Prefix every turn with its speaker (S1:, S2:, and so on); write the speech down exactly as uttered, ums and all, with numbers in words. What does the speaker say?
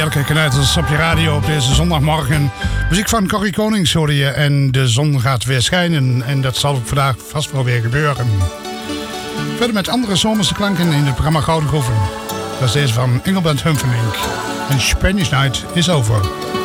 S1: heerlijke knuitels op je radio op deze zondagmorgen. Muziek van Corrie Konings hoorde je en de zon gaat weer schijnen. En dat zal ook vandaag vast wel weer gebeuren. Verder met andere zomerse klanken in het programma Gouden Groeven. Dat is deze van Engelbert Humperdinck. En Spanish Night is over.